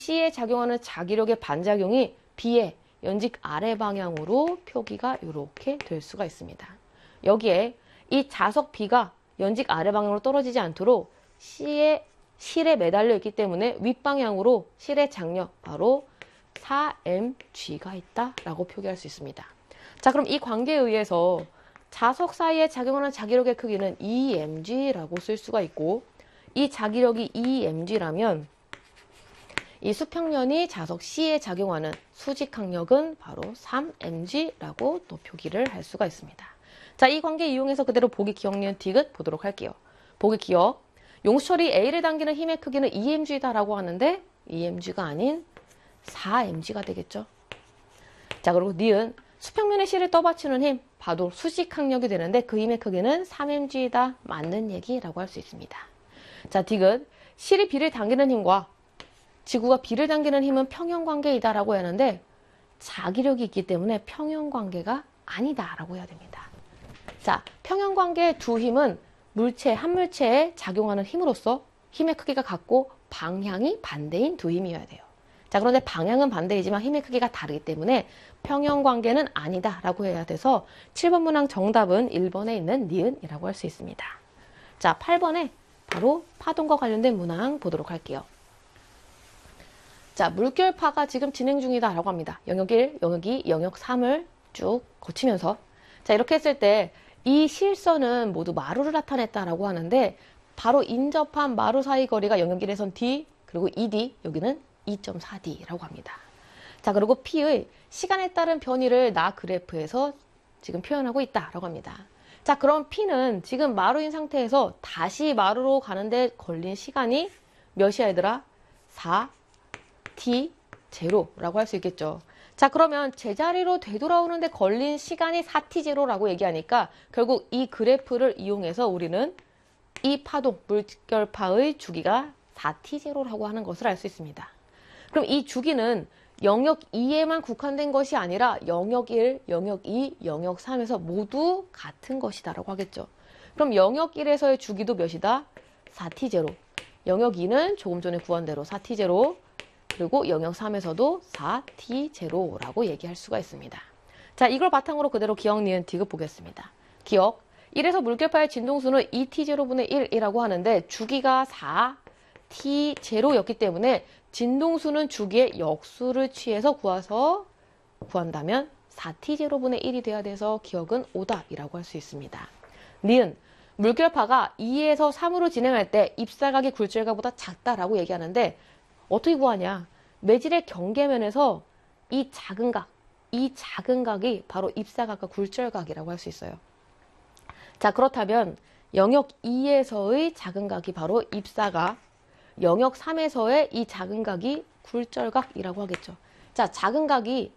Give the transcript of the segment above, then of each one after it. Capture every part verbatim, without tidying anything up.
C에 작용하는 자기력의 반작용이 B의 연직 아래 방향으로 표기가 이렇게 될 수가 있습니다. 여기에 이 자석 B가 연직 아래 방향으로 떨어지지 않도록 C의 실에 매달려 있기 때문에 윗방향으로 실의 장력 바로 사 엠 지가 있다라고 표기할 수 있습니다. 자, 그럼 이 관계에 의해서 자석 사이에 작용하는 자기력의 크기는 이 엠 지라고 쓸 수가 있고, 이 자기력이 이 엠 지라면 이 수평면이 자석 C에 작용하는 수직항력은 바로 삼 엠 지라고 또 표기를 할 수가 있습니다. 자, 이 관계 이용해서 그대로 보기 기억, 니은, 디귿 보도록 할게요. 보기 기억. 용수철이 A를 당기는 힘의 크기는 이 엠 지다라고 하는데 이 엠 지가 아닌 사 엠 지가 되겠죠. 자, 그리고 니은. 수평면의 실을 떠받치는 힘, 봐도 수직항력이 되는데 그 힘의 크기는 삼 엠 지이다. 맞는 얘기라고 할 수 있습니다. 자, 디귿. 실이 B를 당기는 힘과 지구가 B를 당기는 힘은 평형관계이다 라고 하는데 자기력이 있기 때문에 평형관계가 아니다 라고 해야 됩니다. 자, 평형관계의 두 힘은 물체, 한 물체에 작용하는 힘으로써 힘의 크기가 같고 방향이 반대인 두 힘이어야 돼요. 자, 그런데 방향은 반대이지만 힘의 크기가 다르기 때문에 평형관계는 아니다 라고 해야 돼서 칠 번 문항 정답은 일 번에 있는 니은이라고 할 수 있습니다. 자, 팔 번에 바로 파동과 관련된 문항 보도록 할게요. 자, 물결파가 지금 진행 중이다 라고 합니다. 영역 일, 영역 이, 영역 삼을 쭉 거치면서 자, 이렇게 했을 때 이 실선은 모두 마루를 나타냈다라고 하는데 바로 인접한 마루 사이 거리가 영역 일에선 D, 그리고 이 디, 여기는 이 점 사 디라고 합니다. 자, 그리고 P의 시간에 따른 변이를 나 그래프에서 지금 표현하고 있다라고 합니다. 자, 그럼 P는 지금 마루인 상태에서 다시 마루로 가는데 걸린 시간이 몇이야 얘들아? 사 티 제로라고 할 수 있겠죠. 자, 그러면 제자리로 되돌아오는데 걸린 시간이 사 티 제로라고 얘기하니까 결국 이 그래프를 이용해서 우리는 이 파동, 물결파의 주기가 사 티 제로라고 하는 것을 알 수 있습니다. 그럼 이 주기는 영역 이에만 국한된 것이 아니라 영역 일, 영역 이, 영역 삼에서 모두 같은 것이다 라고 하겠죠. 그럼 영역 일에서의 주기도 몇이다? 사 티 제로. 영역 이는 조금 전에 구한 대로 사 티 제로. 그리고 영역 삼에서도 사 티 제로라고 얘기할 수가 있습니다. 자, 이걸 바탕으로 그대로 기억, 니은, 디귿 보겠습니다. 기억, 일에서 물결파의 진동수는 이 티 제로분의 일이라고 하는데 주기가 사 티 제로였기 때문에 진동수는 주기의 역수를 취해서 구해서 구한다면 사 티 제로분의 일이 돼야 돼서 기억은 오답이라고 할 수 있습니다. 니은, 물결파가 이에서 삼으로 진행할 때 입사각이 굴절각보다 작다라고 얘기하는데 어떻게 구하냐? 매질의 경계면에서 이 작은 각, 이 작은 각이 바로 입사각과 굴절각이라고 할 수 있어요. 자, 그렇다면 영역 이에서의 작은 각이 바로 입사각, 영역 삼에서의 이 작은 각이 굴절각이라고 하겠죠. 자, 작은 각이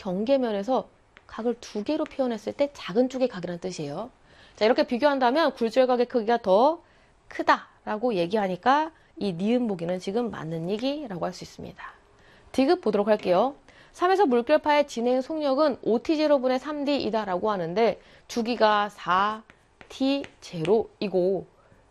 경계면에서 각을 두 개로 표현했을 때 작은 쪽의 각이라는 뜻이에요. 자, 이렇게 비교한다면 굴절각의 크기가 더 크다라고 얘기하니까 이 니은 보기는 지금 맞는 얘기라고 할 수 있습니다. 디귿 보도록 할게요. 삼에서 물결파의 진행 속력은 오 티 제로분의 삼 디이다 라고 하는데 주기가 사 티 제로이고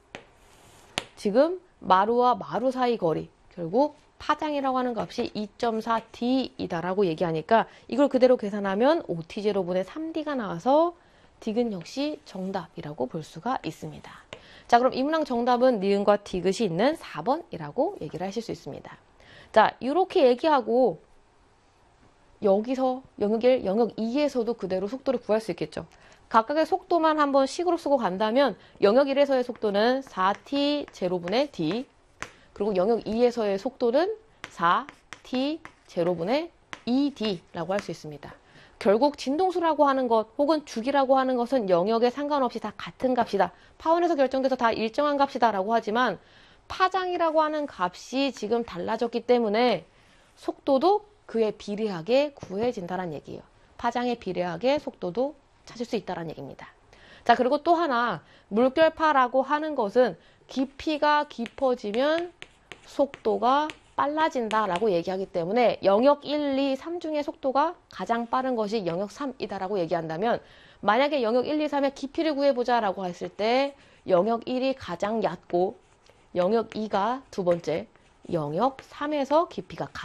지금 마루와 마루 사이 거리, 결국 파장이라고 하는 값이 이 점 사 디이다 라고 얘기하니까 이걸 그대로 계산하면 오 티 제로분의 삼 디가 나와서 디귿 역시 정답이라고 볼 수가 있습니다. 자, 그럼 이 문항 정답은 니은과 디귿이 있는 사 번이라고 얘기를 하실 수 있습니다. 자, 이렇게 얘기하고 여기서 영역 일, 영역 이에서도 그대로 속도를 구할 수 있겠죠. 각각의 속도만 한번 식으로 쓰고 간다면 영역 일에서의 속도는 사 티 제로분의 D, 그리고 영역 이에서의 속도는 사 티 제로분의 이 디라고 할 수 있습니다. 결국 진동수라고 하는 것 혹은 주기라고 하는 것은 영역에 상관없이 다 같은 값이다. 파원에서 결정돼서 다 일정한 값이다 라고 하지만 파장이라고 하는 값이 지금 달라졌기 때문에 속도도 그에 비례하게 구해진다는 얘기예요. 파장에 비례하게 속도도 찾을 수 있다는 얘기입니다. 자, 그리고 또 하나 물결파라고 하는 것은 깊이가 깊어지면 속도가 빨라진다라고 얘기하기 때문에 영역 일, 이, 삼 중에 속도가 가장 빠른 것이 영역 삼이다라고 얘기한다면 만약에 영역 일, 이, 삼의 깊이를 구해보자라고 했을 때 영역 일이 가장 얕고 영역 이가 두 번째, 영역 삼에서 깊이가